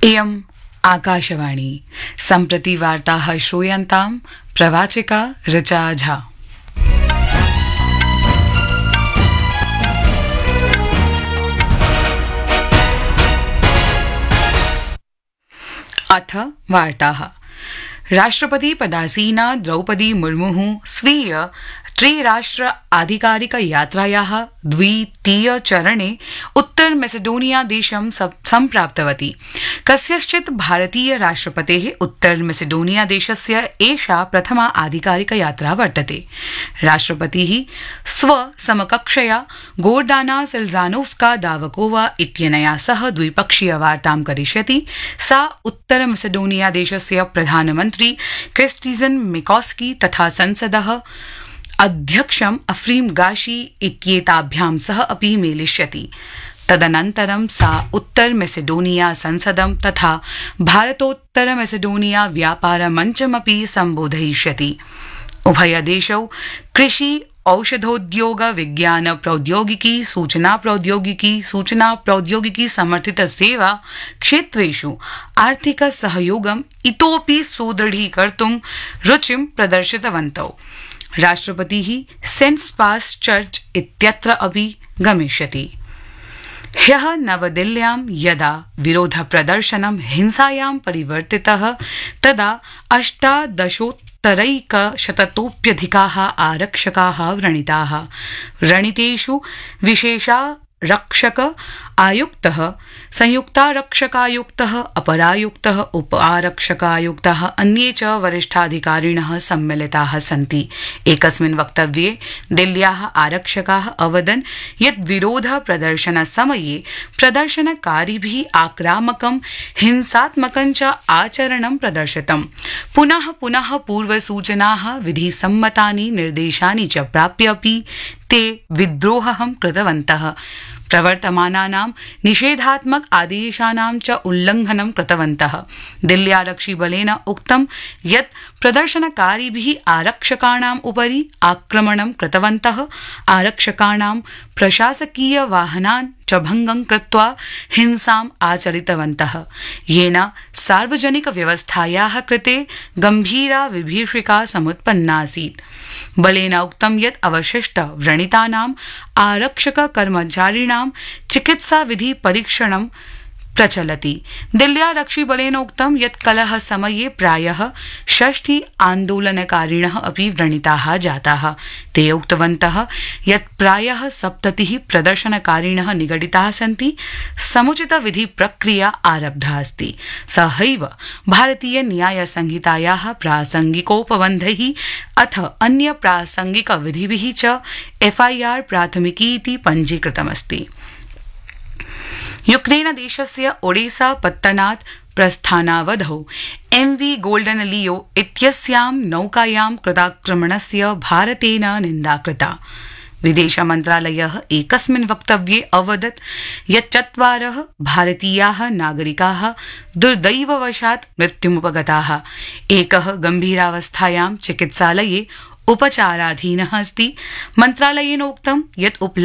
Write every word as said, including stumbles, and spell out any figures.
इयम् आकाशवाणी सम्प्रति वार्ताः श्रूयन्तां प्रवाचिका ऋचा झा। अथ वार्ताः। राष्ट्रपति पदासीना द्रौपदी मुर्मुः स्वीय त्रिराष्ट्र आधिकारिक यात्रायाः द्वितीय चरणे उत्तर मेसेडोनिया देशं सम्प्राप्तवती। कस्यश्चित् भारतीय राष्ट्रपतेः उत्तर मेसेडोनिया देशस्य एषा प्रथमा आधिकारिक यात्रा वर्तते। राष्ट्रपतिः स्व समकक्षया गोर्डाना सिल्जानोव्स्का दावकोवा इत्यनया सह द्विपक्षीय वार्तां करिष्यति। सा उत्तर मेसेडोनिया देशस्य प्रधानमन्त्री क्रिस्टिजन मिकोस्की तथा संसदः अध्यक्षम् अफ्रीम गाशी इत्येताभ्यां सह अपि मेलिष्यति। तदनन्तरं सा उत्तर मेसेडोनिया संसदं तथा भारतोत्तर मेसेडोनिया व्यापार मञ्चमपि सम्बोधयिष्यति। उभयदेशौ कृषि औषधोद्योग विज्ञान प्रौद्योगिकी सूचना प्रौद्योगिकी सूचना प्रौद्योगिकी समर्थित सेवा क्षेत्रेषु आर्थिक सहयोगम् इतोपि सुदृढीकर्तुं रुचिं प्रदर्शितवन्तौ। राष्ट्रपतिः सेंट पास चर्च इत्यत्र अपि गमिष्यति। ह्यः नवदिल्ल्यां यदा विरोधप्रदर्शनं हिंसायां परिवर्तितः तदा अष्टादशोत्तरैकशततोऽप्यधिकाः आरक्षकाः व्रणिताः। व्रणितेषु विशेषा रक्षक आयुक्तः, संयुक्तारक्षकायुक्तः, अपरायुक्तः, उप आरक्षकायुक्तः, अन्ये च वरिष्ठाधिकारिणः सम्मिलिताः सन्ति। एकस्मिन् वक्तव्ये दिल्ल्याः आरक्षकाः अवदन् यत् विरोध प्रदर्शन समये प्रदर्शनकारिभिः आक्रामकं हिंसात्मकं च आचरणं प्रदर्शितम्। पुनः पुनः पूर्वसूचनाः विधिसम्मतानि निर्देशानि च प्राप्य अपि ते विद्रोहं कृतवन्तः। प्रवर्तमानानां निषेधात्मक आदेशानां च उल्लङ्घनं कृतवन्तः। दिल्ल्यारक्षिबलेन उक्तं यत् प्रदर्शनकारिभिः आरक्षकाणाम् उपरि आक्रमणं कृतवन्तः। आरक्षकाणां प्रशासकीय वाहनान् च भङ्गं कृत्वा हिंसाम् आचरितवन्तः, येन सार्वजनिक व्यवस्थायाः कृते गम्भीरा विभीषिका समुत्पन्नासीत्। बलेन उक्तं यत् अवशिष्ट व्रणितानाम् आरक्षक कर्मचारिणां चिकित्सा विधि परीक्षणं प्रचलति। दिल्ल्यारक्षिबलेन उक्तं यत् कलह समये प्रायः षष्टि आन्दोलनकारिणः अपि व्रणिताः जाताः। ते उक्तवन्तः यत् प्रायः सप्ततिः प्रदर्शनकारिणः निगडिताः सन्ति। समुचित विधि प्रक्रिया आरब्धा अस्ति। सहैव भारतीय न्याय संहितायाः प्रासंगिकोपबन्धैः अथ अन्य प्रासंगिक विधिभिः च एफआईआर प्राथमिकी इति पञ्जीकृतमस्ति। यूक्रेन देशस्य ओडेसा पत्तनात् प्रस्थानावधौ एमवी गोल्डन लियो इत्यस्यां नौकायां कृताक्रमणस्य भारतेन निन्दा कृता। विदेश मन्त्रालयः एकस्मिन् वक्तव्ये अवदत् यत् चत्वारः भारतीयाः नागरिकाः दुर्दैववशात् मृत्युमुपगताः। एकः गम्भीरावस्थायां चिकित्सालये उपचाराधीनः अस्ति। मन्त्रालयेन उक्तं यत्